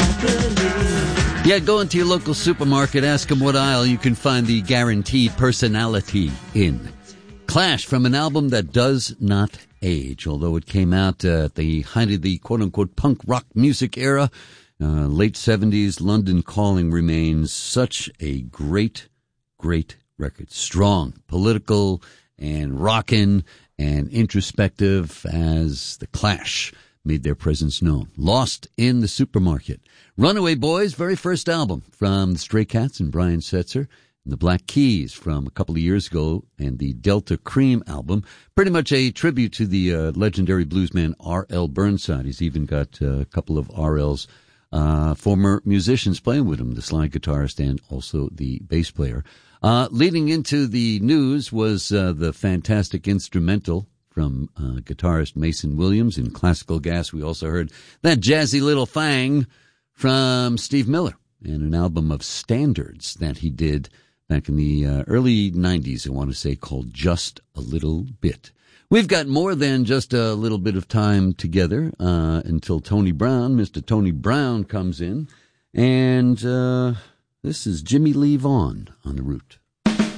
Yeah, go into your local supermarket, ask them what aisle you can find the guaranteed personality in. Clash from an album that does not age, although it came out at the height of the quote-unquote punk rock music era. Late 70s, London Calling remains such a great, great record. Strong, political, and rockin' and introspective as the Clash made their presence known. Lost in the Supermarket. Runaway Boys' very first album from the Stray Cats and Brian Setzer. And the Black Keys from a couple of years ago, and the Delta Cream album. Pretty much a tribute to the legendary bluesman R.L. Burnside. He's even got a couple of R.L.'s former musicians playing with him, the slide guitarist and also the bass player. Leading into the news was the fantastic instrumental from guitarist Mason Williams in Classical Gas. We also heard that jazzy little thang from Steve Miller and an album of standards that he did back in the early 90s, I want to say, called Just a Little Bit. We've got more than just a little bit of time together until Tony Brown, Mr. Tony Brown, comes in. And this is Jimmy Lee Vaughn on the Root.